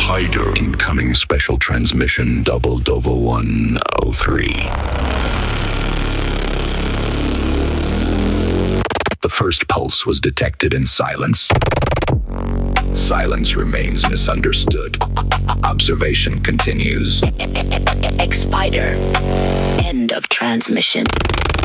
Spider. Incoming special transmission Double Dovo 103. The first pulse was detected in silence. Silence remains misunderstood. Observation continues. Spider. End of transmission.